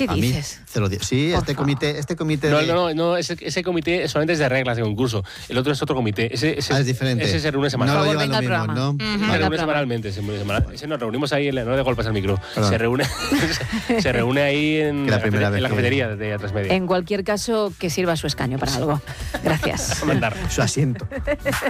¿Qué dices? Sí, este comité No, ese comité solamente es de reglas de concurso. El otro es otro comité. Ese es diferente. Ese se reúne semanalmente. semanalmente. No lo llevan lo mismo, ¿no? Se reúne semanalmente. Ese nos reunimos ahí, no de golpes al micro. Se reúne ahí en la cafetería de Atresmedia. En cualquier caso, que sirva su escaño para algo. Gracias. Su asiento.